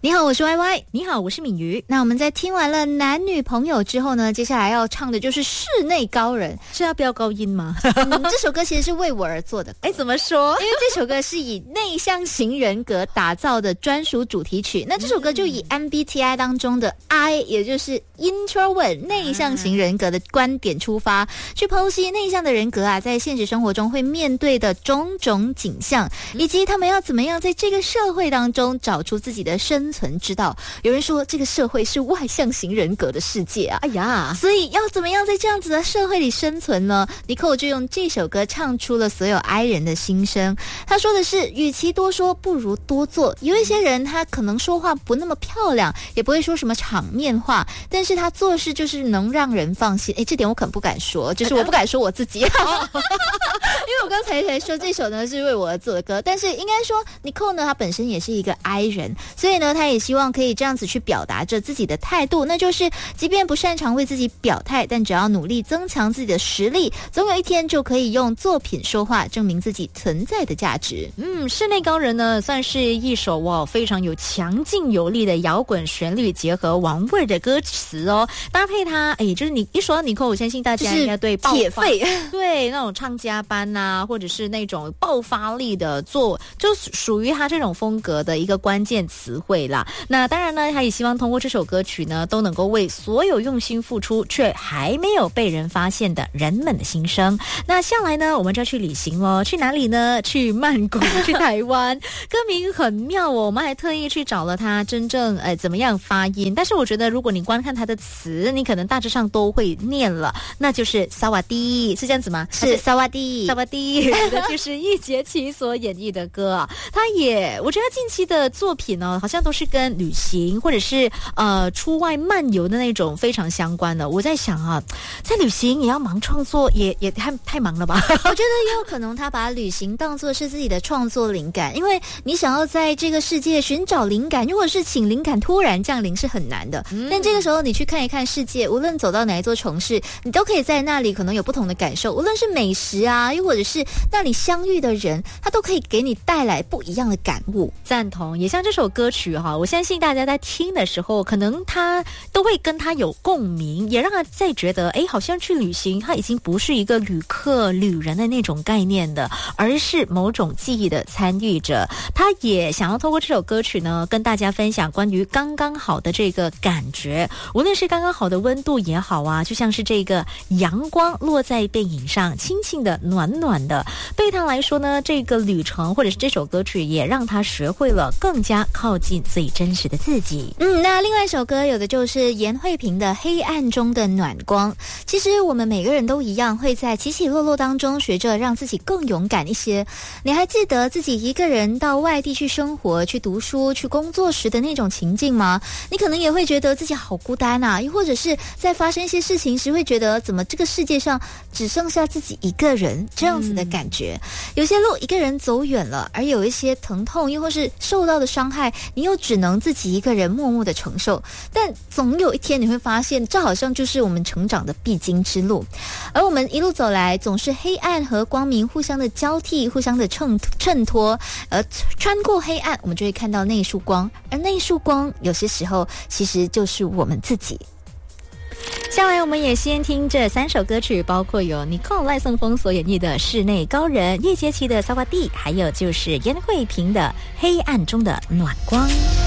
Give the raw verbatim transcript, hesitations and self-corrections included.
你好，我是 Y Y。 你好，我是敏瑜。 那我们在听完了男女朋友之后呢，接下来要唱的就是室内高人。 是要飙高音吗？ 嗯，这首歌其实是为我而做的。 哎，怎么说？ 因为这首歌是以内向型人格打造的专属主题曲。那这首歌就以 M B T I 当中的 I， 也就是 introvert 内向型人格的观点出发，去剖析内向的人格啊，在现实生活中会面对的种种景象，以及他们要怎么样在这个社会当中找出自己的生存之道。有人说这个社会是外向型人格的世界啊， 哎呀， 所以要怎么样在这样子的社会里生存呢？尼寇就用这首歌唱出了所有 I 人的心声。他说的是，与其多说不如多做。有一些人他可能说话不那么漂亮，也不会说什么场面话，但是他做事就是能让人放心。诶，这点我可能不敢说，就是我不敢说我自己因为我刚才才说这首呢是为我而做的歌，但是应该说尼寇呢他本身也是一个 I 人，所以呢他也希望可以这样子去表达着自己的态度，那就是即便不擅长为自己表态，但只要努力增强自己的实力，总有一天就可以用作品说话，证明自己存在的价值。 嗯，室内高人呢算是一首哇非常有强劲有力的摇滚旋律结合玩味的歌词哦，搭配它，哎，就是你一说到尼寇，我相信大家应该对铁肺对那种唱家班啊，或者是那种爆发力的做，就属于他这种风格的一个关键词汇啦。那当然呢，他也希望通过这首歌曲呢，都能够为所有用心付出却还没有被人发现的人们的心声。那下来呢，我们就要去旅行哦，去哪里呢？去曼谷，去台湾。歌名很妙哦，我们还特意去找了它真正呃怎么样发音。但是我觉得，如果你观看它的词，你可能大致上都会念了，那就是萨瓦迪，是这样子吗？ 是萨瓦迪， 萨瓦迪，就是易烨琪所演绎的歌啊。他也，我觉得近期的作品呢，好像都是跟旅行或者是呃出外漫游的那种非常相关的。我在想啊，在旅行也要忙创作，也也太太忙了吧？ 我觉得也有可能他把旅行当作是自己的创作灵感，因为你想要在这个世界寻找灵感，如果是请灵感突然降临是很难的。嗯、但这个时候你去看一看世界，无论走到哪一座城市，你都可以在那里可能有不同的感受，无论是美食啊，又或者是那里相遇的人，他都可以给你带来不一样的感悟。 赞同，也像这首歌曲哈，我相信大家在听的时候，可能他都会跟他有共鸣，也让他再觉得，哎，好像去旅行，他已经不是一个旅客、旅人的那种概念的，而是某种记忆的参与者。他也想要透过这首歌曲呢，跟大家分享关于刚刚好的这个感觉，无论是刚刚好的温度也好啊，就像是这个阳光落在背影上，轻轻的、暖暖的。对他来说呢，这个旅程或者是这首歌曲，也让他学会了更加靠近最真实的自己。 嗯，那另外一首歌有的就是严慧萍的《黑暗中的暖光》。其实我们每个人都一样，会在起起落落当中学着让自己更勇敢一些。你还记得自己一个人到外地去生活、去读书、去工作时的那种情境吗？你可能也会觉得自己好孤单啊，又或者是在发生一些事情时会觉得怎么这个世界上只剩下自己一个人这样子的感觉。嗯、有些路一个人走远了，而有一些疼痛又或是受到的伤害，你又只能自己一个人默默的承受。但总有一天你会发现，这好像就是我们成长的必经之路。而我们一路走来，总是黑暗和光明互相的交替，互相的衬衬托。而穿过黑暗，我们就会看到那一束光，而那一束光，有些时候其实就是我们自己。 下来我们也先听这三首歌曲，包括有尼寇赖颂峰所演绎的室内高人，叶杰奇的萨瓦蒂，还有就是严慧萍的黑暗中的暖光。